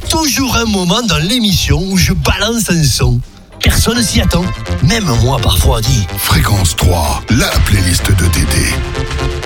toujours un moment dans l'émission où je balance un son. Personne s'y attend. Même moi, parfois, dit. Fréquence 3, la playlist de Dédé.